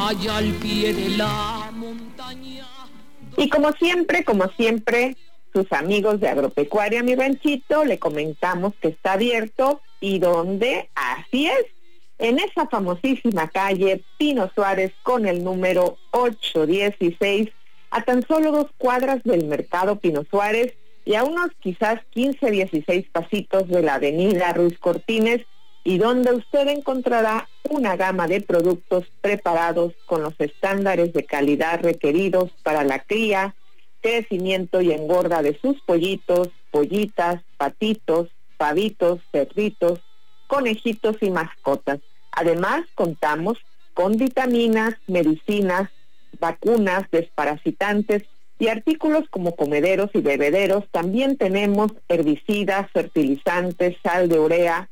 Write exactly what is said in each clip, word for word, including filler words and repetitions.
allá al pie de la montaña. Y como siempre, como siempre, sus amigos de Agropecuaria Mi Ranchito, le comentamos que está abierto y donde, así es, en esa famosísima calle Pino Suárez con el número ocho dieciséis, a tan solo dos cuadras del Mercado Pino Suárez y a unos quizás quince, dieciséis pasitos de la avenida Ruiz Cortines, y donde usted encontrará una gama de productos preparados con los estándares de calidad requeridos para la cría, crecimiento y engorda de sus pollitos, pollitas, patitos, pavitos, cerditos, conejitos y mascotas. Además, contamos con vitaminas, medicinas, vacunas, desparasitantes y artículos como comederos y bebederos. También tenemos herbicidas, fertilizantes, sal de urea,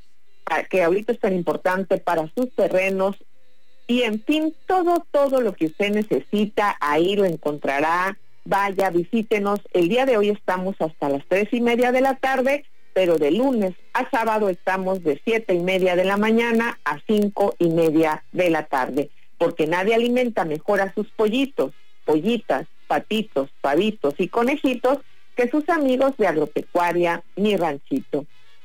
que ahorita es tan importante para sus terrenos, y en fin, todo, todo lo que usted necesita, ahí lo encontrará. Vaya, visítenos. El día de hoy estamos hasta las tres y media de la tarde, pero de lunes a sábado estamos de siete y media de la mañana a cinco y media de la tarde, porque nadie alimenta mejor a sus pollitos, pollitas, patitos, pavitos y conejitos que sus amigos de Agropecuaria Mi Ranchito.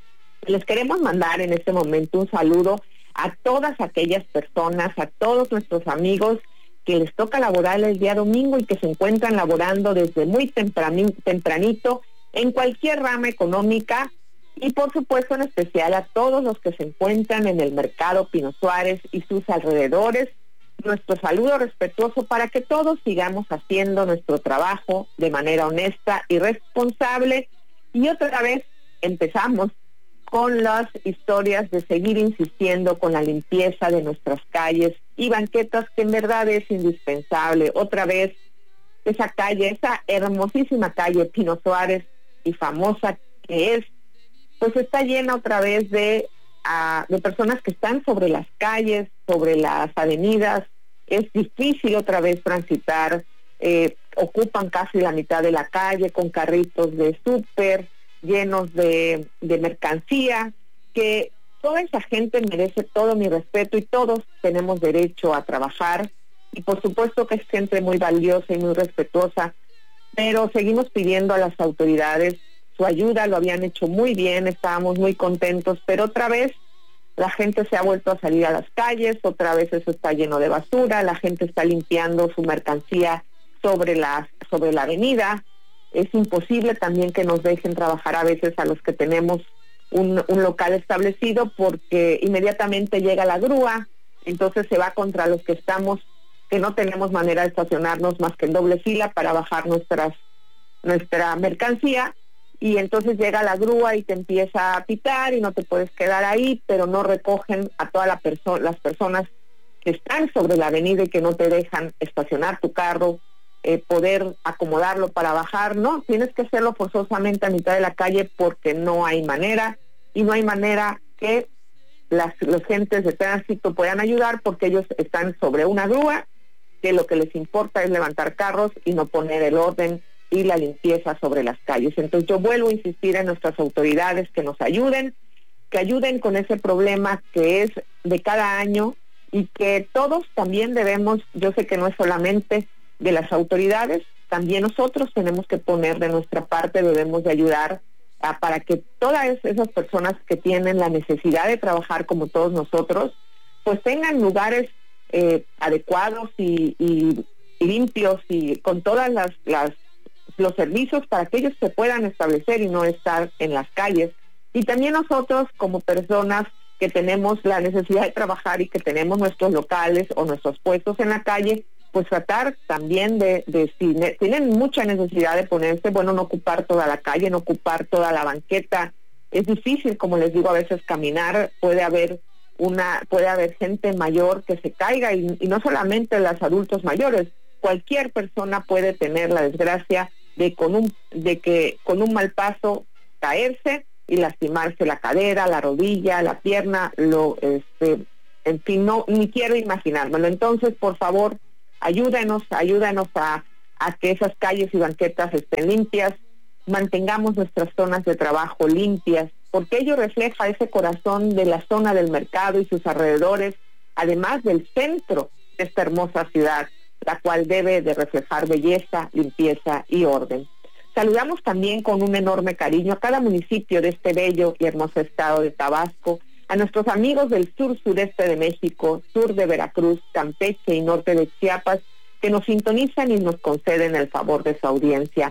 Les queremos mandar en este momento un saludo a todas aquellas personas, a todos nuestros amigos que les toca laborar el día domingo y que se encuentran laborando desde muy tempranito en cualquier rama económica, y por supuesto en especial a todos los que se encuentran en el Mercado Pino Suárez y sus alrededores. Nuestro saludo respetuoso para que todos sigamos haciendo nuestro trabajo de manera honesta y responsable. Y otra vez empezamos con las historias de seguir insistiendo con la limpieza de nuestras calles y banquetas, que en verdad es indispensable. Otra vez, esa calle, esa hermosísima calle Pino Suárez y famosa que es, pues está llena otra vez de, uh, de personas que están sobre las calles, sobre las avenidas. Es difícil otra vez transitar, eh, ocupan casi la mitad de la calle con carritos de súper llenos de, de mercancía, que toda esa gente merece todo mi respeto y todos tenemos derecho a trabajar, y por supuesto que es gente muy valiosa y muy respetuosa, pero seguimos pidiendo a las autoridades su ayuda. Lo habían hecho muy bien, estábamos muy contentos, pero otra vez la gente se ha vuelto a salir a las calles, otra vez eso está lleno de basura, la gente está limpiando su mercancía sobre la, sobre la avenida. Es imposible también que nos dejen trabajar a veces a los que tenemos un, un local establecido, porque inmediatamente llega la grúa, entonces se va contra los que estamos, que no tenemos manera de estacionarnos más que en doble fila para bajar nuestras nuestra mercancía, y entonces llega la grúa y te empieza a pitar y no te puedes quedar ahí, pero no recogen a todas la perso- las personas que están sobre la avenida y que no te dejan estacionar tu carro, Eh, poder acomodarlo para bajar. No, tienes que hacerlo forzosamente a mitad de la calle, porque no hay manera, y no hay manera que las los gentes de tránsito puedan ayudar, porque ellos están sobre una grúa, que lo que les importa es levantar carros y no poner el orden y la limpieza sobre las calles. Entonces yo vuelvo a insistir en nuestras autoridades que nos ayuden, que ayuden con ese problema que es de cada año, y que todos también debemos, yo sé que no es solamente de las autoridades, también nosotros tenemos que poner de nuestra parte, debemos de ayudar a, para que todas esas personas que tienen la necesidad de trabajar como todos nosotros, pues tengan lugares eh, adecuados y, y, y limpios y con todas las, las los servicios para que ellos se puedan establecer y no estar en las calles. Y también nosotros como personas que tenemos la necesidad de trabajar y que tenemos nuestros locales o nuestros puestos en la calle, pues tratar también de, de si ne- tienen mucha necesidad de ponerse, bueno, no ocupar toda la calle, no ocupar toda la banqueta. Es difícil, como les digo, a veces caminar, puede haber una, puede haber gente mayor que se caiga, y, y no solamente los adultos mayores, cualquier persona puede tener la desgracia de con un, de que con un mal paso caerse y lastimarse la cadera, la rodilla, la pierna, lo, este, en fin, no, ni quiero imaginármelo. Entonces, por favor, ayúdenos, ayúdenos a, a que esas calles y banquetas estén limpias, mantengamos nuestras zonas de trabajo limpias, porque ello refleja ese corazón de la zona del mercado y sus alrededores, además del centro de esta hermosa ciudad, la cual debe de reflejar belleza, limpieza y orden. Saludamos también con un enorme cariño a cada municipio de este bello y hermoso estado de Tabasco, a nuestros amigos del sur-sureste de México, sur de Veracruz, Campeche y norte de Chiapas, que nos sintonizan y nos conceden el favor de su audiencia.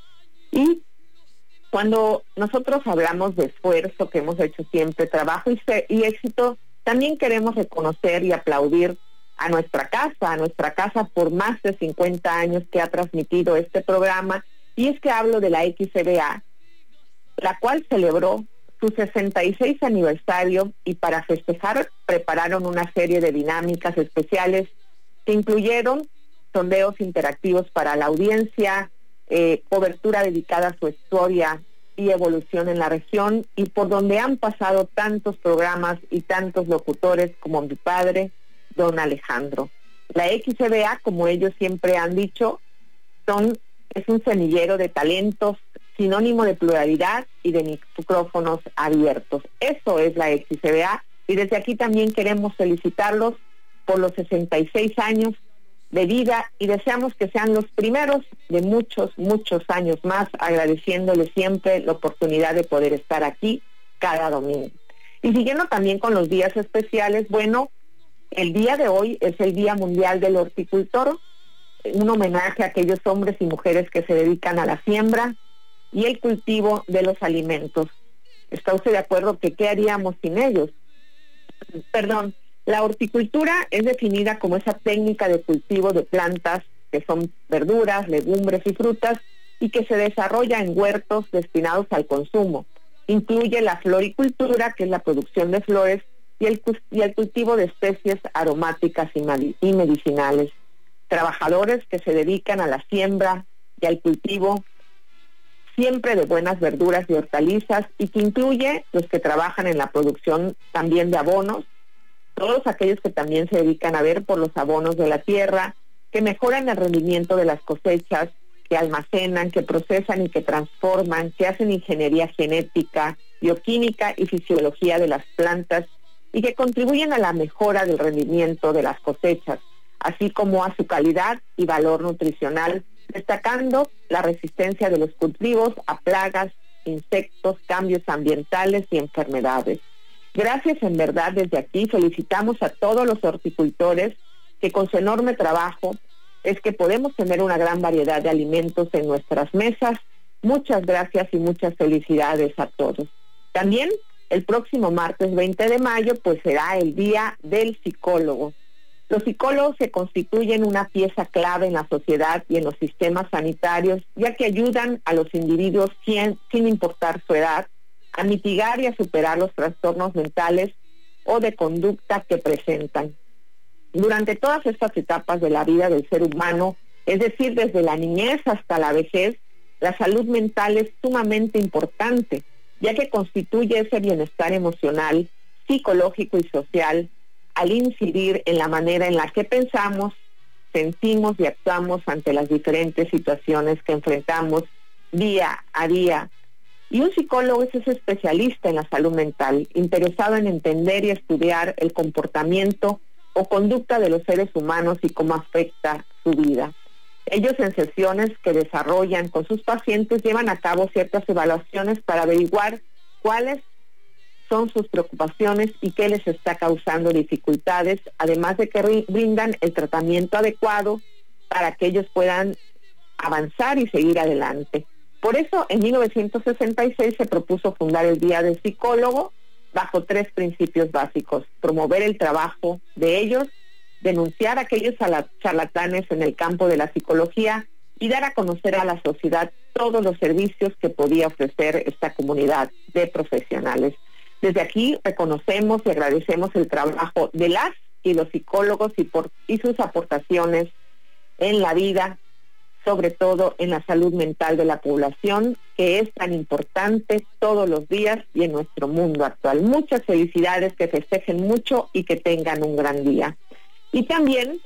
Y cuando nosotros hablamos de esfuerzo que hemos hecho siempre, trabajo y, y éxito, también queremos reconocer y aplaudir a nuestra casa, a nuestra casa por más de cincuenta años que ha transmitido este programa, y es que hablo de la X C B A, la cual celebró su sesenta y seis aniversario y para festejar prepararon una serie de dinámicas especiales que incluyeron sondeos interactivos para la audiencia, eh, cobertura dedicada a su historia y evolución en la región, y por donde han pasado tantos programas y tantos locutores como mi padre, don Alejandro. La X C B A, como ellos siempre han dicho, son es un semillero de talentos, sinónimo de pluralidad y de micrófonos abiertos. Eso es la X C B A, y desde aquí también queremos felicitarlos por los sesenta y seis años de vida y deseamos que sean los primeros de muchos, muchos años más, agradeciéndoles siempre la oportunidad de poder estar aquí cada domingo. Y siguiendo también con los días especiales, bueno, el día de hoy es el Día Mundial del Horticultor, un homenaje a aquellos hombres y mujeres que se dedican a la siembra y el cultivo de los alimentos. ¿Está usted de acuerdo que qué haríamos sin ellos? Perdón, la horticultura es definida como esa técnica de cultivo de plantas que son verduras, legumbres y frutas y que se desarrolla en huertos destinados al consumo. Incluye la floricultura, que es la producción de flores, y el, y el cultivo de especies aromáticas y, y medicinales. Trabajadores que se dedican a la siembra y al cultivo siempre de buenas verduras y hortalizas, y que incluye los que trabajan en la producción también de abonos, todos aquellos que también se dedican a ver por los abonos de la tierra, que mejoran el rendimiento de las cosechas, que almacenan, que procesan y que transforman, que hacen ingeniería genética, bioquímica y fisiología de las plantas, y que contribuyen a la mejora del rendimiento de las cosechas, así como a su calidad y valor nutricional, destacando la resistencia de los cultivos a plagas, insectos, cambios ambientales y enfermedades. Gracias, en verdad, desde aquí felicitamos a todos los horticultores que con su enorme trabajo es que podemos tener una gran variedad de alimentos en nuestras mesas. Muchas gracias y muchas felicidades a todos. También el próximo martes veinte de mayo pues será el Día del Psicólogo. Los psicólogos se constituyen una pieza clave en la sociedad y en los sistemas sanitarios, ya que ayudan a los individuos sin, sin importar su edad a mitigar y a superar los trastornos mentales o de conducta que presentan. Durante todas estas etapas de la vida del ser humano, es decir, desde la niñez hasta la vejez, la salud mental es sumamente importante, ya que constituye ese bienestar emocional, psicológico y social, al incidir en la manera en la que pensamos, sentimos y actuamos ante las diferentes situaciones que enfrentamos día a día. Y un psicólogo es ese especialista en la salud mental, interesado en entender y estudiar el comportamiento o conducta de los seres humanos y cómo afecta su vida. Ellos, en sesiones que desarrollan con sus pacientes, llevan a cabo ciertas evaluaciones para averiguar cuáles son sus preocupaciones y qué les está causando dificultades, además de que brindan el tratamiento adecuado para que ellos puedan avanzar y seguir adelante. Por eso, en mil novecientos sesenta y seis se propuso fundar el Día del Psicólogo bajo tres principios básicos: promover el trabajo de ellos, denunciar a aquellos charlatanes en el campo de la psicología y dar a conocer a la sociedad todos los servicios que podía ofrecer esta comunidad de profesionales. Desde aquí reconocemos y agradecemos el trabajo de las y los psicólogos y, por, y sus aportaciones en la vida, sobre todo en la salud mental de la población, que es tan importante todos los días y en nuestro mundo actual. Muchas felicidades, que festejen mucho y que tengan un gran día. Y también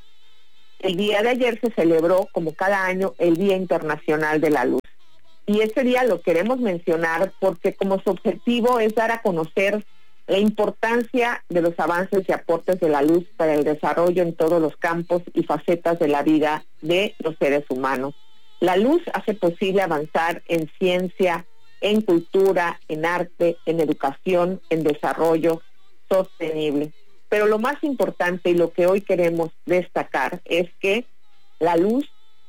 el día de ayer se celebró, como cada año, el Día Internacional de la Luz. Y este día lo queremos mencionar porque como su objetivo es dar a conocer la importancia de los avances y aportes de la luz para el desarrollo en todos los campos y facetas de la vida de los seres humanos. La luz hace posible avanzar en ciencia, en cultura, en arte, en educación, en desarrollo sostenible. Pero lo más importante y lo que hoy queremos destacar es que la luz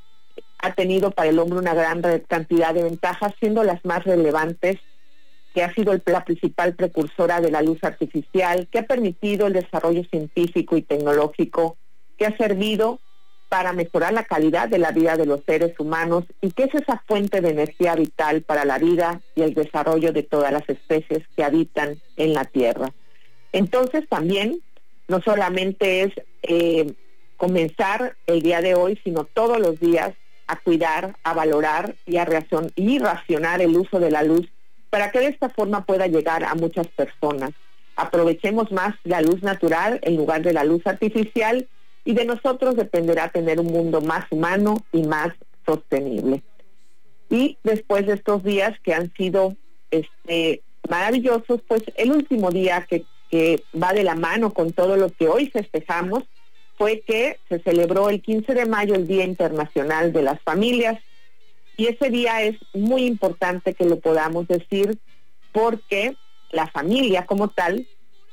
ha tenido para el hombre una gran cantidad de ventajas, siendo las más relevantes que ha sido el, la principal precursora de la luz artificial, que ha permitido el desarrollo científico y tecnológico, que ha servido para mejorar la calidad de la vida de los seres humanos y que es esa fuente de energía vital para la vida y el desarrollo de todas las especies que habitan en la Tierra. Entonces también no solamente es eh, comenzar el día de hoy, sino todos los días a cuidar, a valorar y a racion- y racionar el uso de la luz para que de esta forma pueda llegar a muchas personas. Aprovechemos más la luz natural en lugar de la luz artificial y de nosotros dependerá tener un mundo más humano y más sostenible. Y después de estos días que han sido este, maravillosos, pues el último día que, que va de la mano con todo lo que hoy festejamos fue que se celebró el quince de mayo el Día Internacional de las Familias. Y ese día es muy importante que lo podamos decir porque la familia como tal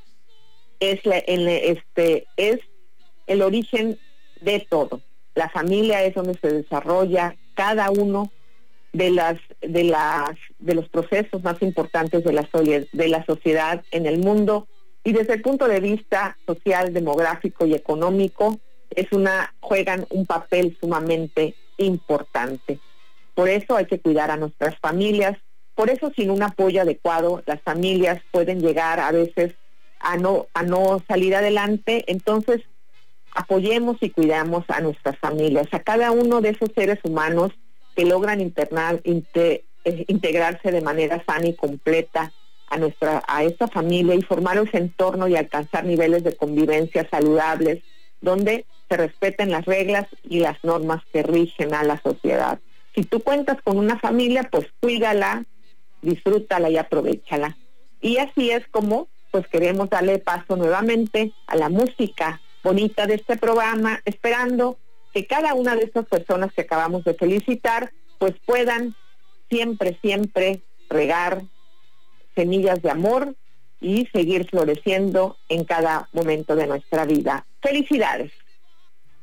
es, la, el, este, es el origen de todo. La familia es donde se desarrolla cada uno de las de las de los procesos más importantes de la, de la sociedad en el mundo, y desde el punto de vista social, demográfico y económico es una juegan un papel sumamente importante. Por eso hay que cuidar a nuestras familias. Por eso, sin un apoyo adecuado, las familias pueden llegar a veces a no a no salir adelante. Entonces, apoyemos y cuidamos a nuestras familias, a cada uno de esos seres humanos que logran internar, inte, eh, integrarse de manera sana y completa a nuestra a esta familia y formar ese entorno y alcanzar niveles de convivencia saludables, donde se respeten las reglas y las normas que rigen a la sociedad. Si tú cuentas con una familia, pues cuídala, disfrútala y aprovéchala. Y así es como pues queremos darle paso nuevamente a la música bonita de este programa, esperando que cada una de estas personas que acabamos de felicitar pues puedan siempre, siempre regar semillas de amor y seguir floreciendo en cada momento de nuestra vida. ¡Felicidades!